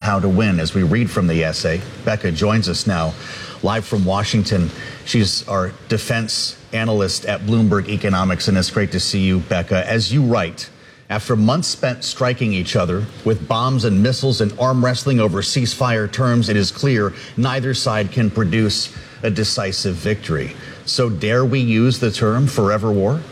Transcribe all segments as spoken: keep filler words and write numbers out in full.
How to Win as we read from the essay. Becca joins us now live from Washington. She's our defense analyst at Bloomberg Economics, and it's great to see you, Becca. As you write, after months spent striking each other with bombs and missiles and arm wrestling over ceasefire terms, it is clear neither side can produce a decisive victory. So dare we use the term forever war?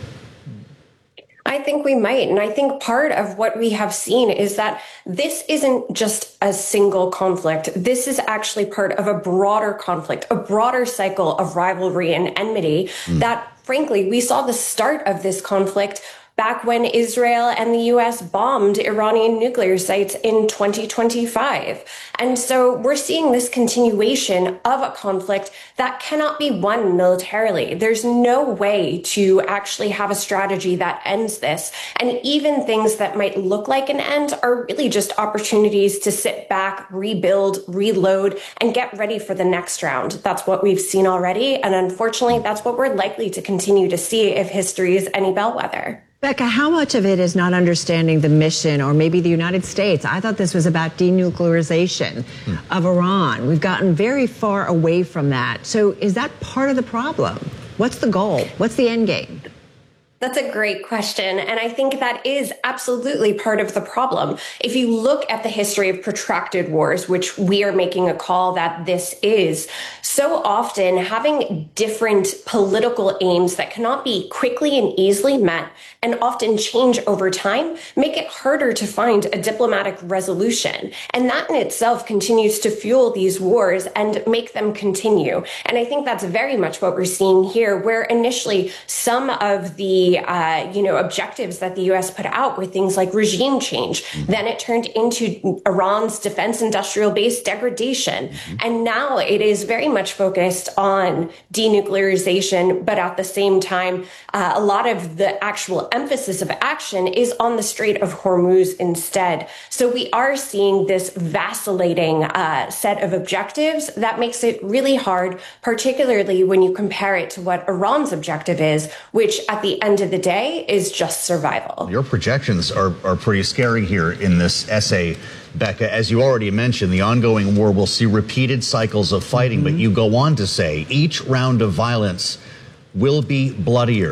I think we might. And I think part of what we have seen is that this isn't just a single conflict. This is actually part of a broader conflict, a broader cycle of rivalry and enmity mm. that, frankly, we saw the start of this conflict back when Israel and the U S bombed Iranian nuclear sites in twenty twenty-five. And so we're seeing this continuation of a conflict that cannot be won militarily. There's no way to actually have a strategy that ends this. And even things that might look like an end are really just opportunities to sit back, rebuild, reload, and get ready for the next round. That's what we've seen already. And unfortunately, that's what we're likely to continue to see if history is any bellwether. Becca, how much of it is not understanding the mission, or maybe the United States? I thought this was about denuclearization hmm. of Iran. We've gotten very far away from that. So is that part of the problem? What's the goal? What's the end game? That's a great question. And I think that is absolutely part of the problem. If you look at the history of protracted wars, which we are making a call that this is, so often having different political aims that cannot be quickly and easily met and often change over time make it harder to find a diplomatic resolution. And that in itself continues to fuel these wars and make them continue. And I think that's very much what we're seeing here, where initially some of the Uh, you know, objectives that the U S put out were things like regime change. Mm-hmm. Then it turned into Iran's defense industrial base degradation. Mm-hmm. And now it is very much focused on denuclearization. But at the same time, uh, a lot of the actual emphasis of action is on the Strait of Hormuz instead. So we are seeing this vacillating uh, set of objectives that makes it really hard, particularly when you compare it to what Iran's objective is, which at the end of the day is just survival. Your projections are, are pretty scary here in this essay, Becca. As you already mentioned, the ongoing war will see repeated cycles of fighting, mm-hmm. but you go on to say each round of violence will be bloodier.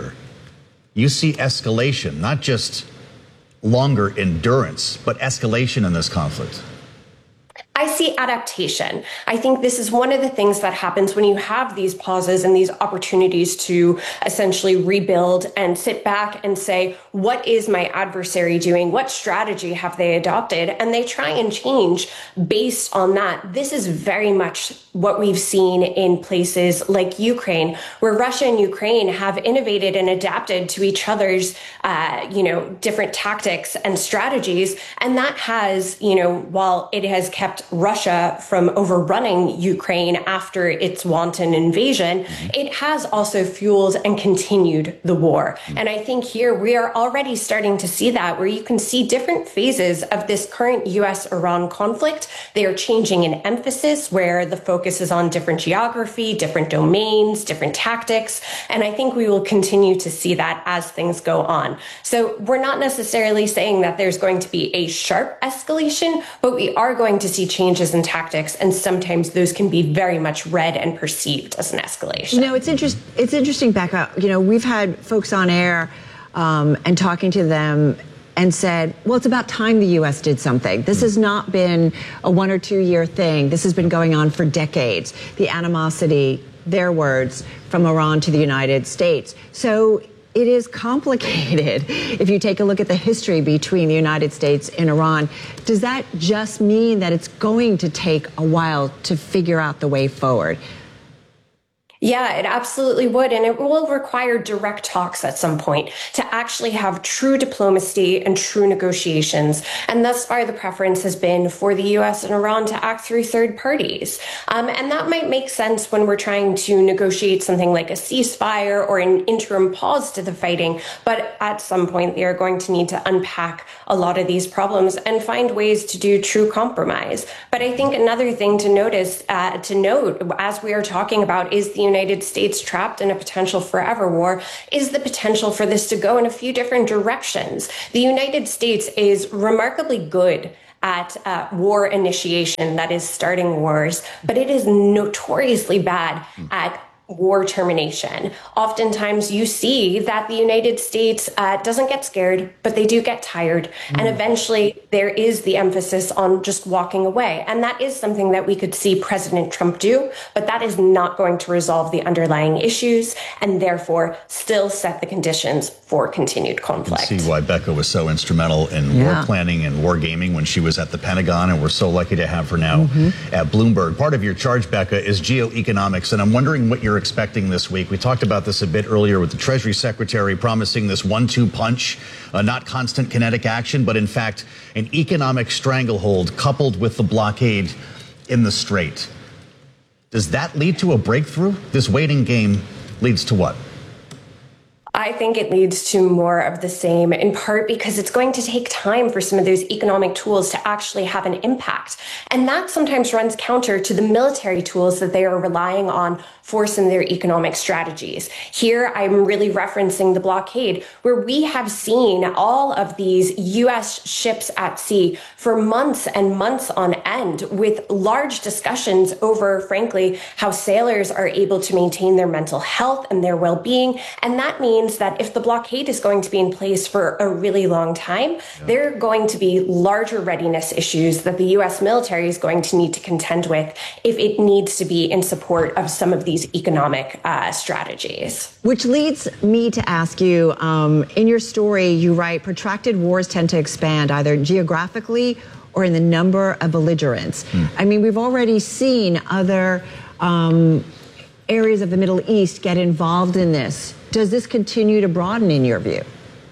You see escalation, not just longer endurance, but escalation in this conflict. I see adaptation. I think this is one of the things that happens when you have these pauses and these opportunities to essentially rebuild and sit back and say, what is my adversary doing? What strategy have they adopted? And they try and change based on that. This is very much what we've seen in places like Ukraine, where Russia and Ukraine have innovated and adapted to each other's, uh, you know, different tactics and strategies. And that has, you know, while it has kept Russia from overrunning Ukraine after its wanton invasion, mm-hmm. it has also fueled and continued the war. Mm-hmm. And I think here we are already starting to see that, where you can see different phases of this current U S Iran conflict. They are changing in emphasis, where the focus is on different geography, different domains, different tactics. And I think we will continue to see that as things go on. So we're not necessarily saying that there's going to be a sharp escalation, but we are going to see changes in tactics, and sometimes those can be very much read and perceived as an escalation. You know, it's interest, it's interesting, Becca. You know, we've had folks on air um, and talking to them and said, well, it's about time the U S did something. This has not been a one or two year thing. This has been going on for decades. The animosity, their words, from Iran to the United States. So it is complicated. If you take a look at the history between the United States and Iran, does that just mean that it's going to take a while to figure out the way forward? Yeah, it absolutely would. And it will require direct talks at some point to actually have true diplomacy and true negotiations. And thus far, the preference has been for the U S and Iran to act through third parties. Um, and that might make sense when we're trying to negotiate something like a ceasefire or an interim pause to the fighting. But at some point, they are going to need to unpack a lot of these problems and find ways to do true compromise. But I think another thing to notice, uh, to note, as we are talking about, is the United States trapped in a potential forever war, is the potential for this to go in a few different directions. The United States is remarkably good at uh, war initiation, that is starting wars, but it is notoriously bad at war termination. Oftentimes you see that the United States uh, doesn't get scared, but they do get tired. Mm. And eventually there is the emphasis on just walking away. And that is something that we could see President Trump do, but that is not going to resolve the underlying issues and therefore still set the conditions for continued conflict. You can see why Becca was so instrumental in yeah. war planning and war gaming when she was at the Pentagon, and we're so lucky to have her now mm-hmm. at Bloomberg. Part of your charge, Becca, is geoeconomics, and I'm wondering what you're expecting this week. We talked about this a bit earlier with the Treasury Secretary promising this one two punch, uh, not constant kinetic action, but in fact an economic stranglehold coupled with the blockade in the Strait. Does that lead to a breakthrough? This waiting game leads to what? I think it leads to more of the same, in part because it's going to take time for some of those economic tools to actually have an impact. And that sometimes runs counter to the military tools that they are relying on for some of their economic strategies. Here, I'm really referencing the blockade, where we have seen all of these U S ships at sea for months and months on end, with large discussions over, frankly, how sailors are able to maintain their mental health and their well-being. And that means that if the blockade is going to be in place for a really long time, yeah. there are going to be larger readiness issues that the U S military is going to need to contend with if it needs to be in support of some of these economic uh, strategies. Which leads me to ask you, um, in your story, you write, protracted wars tend to expand either geographically or in the number of belligerents. Hmm. I mean, we've already seen other um, areas of the Middle East get involved in this. Does this continue to broaden in your view?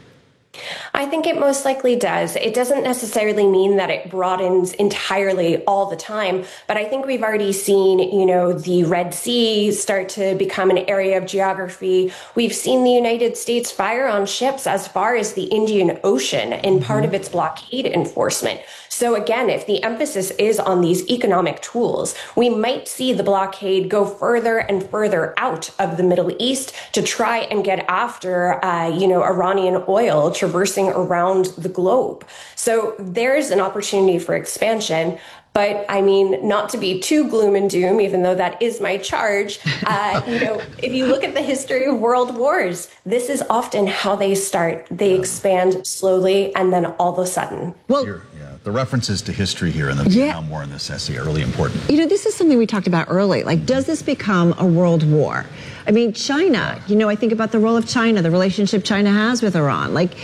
I think it most likely does. It doesn't necessarily mean that it broadens entirely all the time, but I think we've already seen, you know, the Red Sea start to become an area of geography. We've seen the United States fire on ships as far as the Indian Ocean in mm-hmm. part of its blockade enforcement. So again, if the emphasis is on these economic tools, we might see the blockade go further and further out of the Middle East to try and get after, uh, you know, Iranian oil traversing around the globe. So there's an opportunity for expansion. But I mean, not to be too gloom and doom, even though that is my charge, uh, you know, if you look at the history of world wars, this is often how they start. They expand slowly, and then all of a sudden. Well, yeah, the references to history here in the Vietnam War in this essay are really important. You know, this is something we talked about early. Like, does this become a world war? I mean, China, you know, I think about the role of China, the relationship China has with Iran. Like,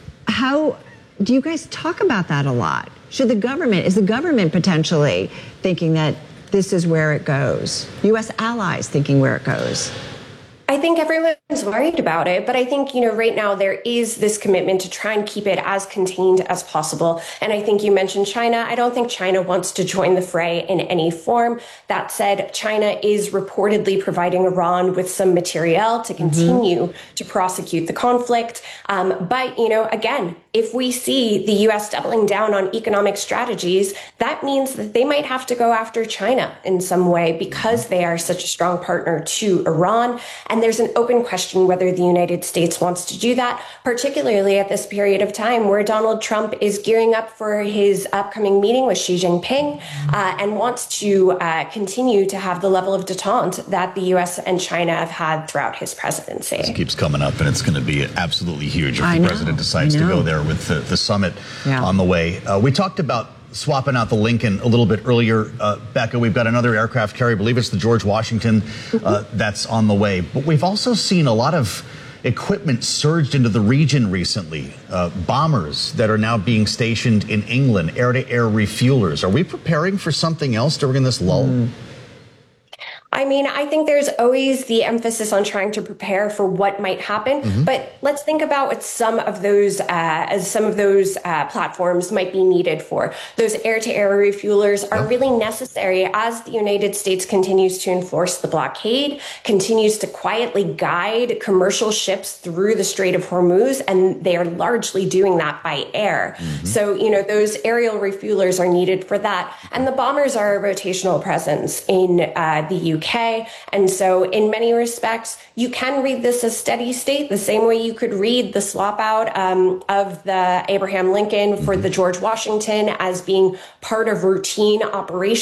how do you guys talk about that a lot? Should the government, is the government potentially thinking that this is where it goes? U S allies thinking where it goes? I think everyone's worried about it, but I think, you know, right now there is this commitment to try and keep it as contained as possible. And I think you mentioned China. I don't think China wants to join the fray in any form. That said, China is reportedly providing Iran with some material to continue mm-hmm. to prosecute the conflict. Um, but, you know, again, if we see the U S doubling down on economic strategies, that means that they might have to go after China in some way because they are such a strong partner to Iran. And there's an open question whether the United States wants to do that, particularly at this period of time where Donald Trump is gearing up for his upcoming meeting with Xi Jinping uh, and wants to uh, continue to have the level of detente that the U S and China have had throughout his presidency. This keeps coming up, and it's going to be absolutely huge if I the know, president decides to go there with the, the summit yeah. on the way. Uh, we talked about swapping out the Lincoln a little bit earlier. Uh, Becca, we've got another aircraft carrier. I believe it's the George Washington uh, that's on the way. But we've also seen a lot of equipment surged into the region recently. Uh, bombers that are now being stationed in England, air-to-air refuelers. Are we preparing for something else during this lull? Mm. I mean, I think there's always the emphasis on trying to prepare for what might happen. Mm-hmm. But let's think about what some of those, uh, as some of those uh, platforms might be needed for. Those air-to-air refuelers are really necessary as the United States continues to enforce the blockade, continues to quietly guide commercial ships through the Strait of Hormuz, and they are largely doing that by air. Mm-hmm. So, you know, those aerial refuelers are needed for that. And the bombers are a rotational presence in uh, the U K. K. And so in many respects, you can read this as steady state, the same way you could read the swap out um, of the Abraham Lincoln for the George Washington as being part of routine operation.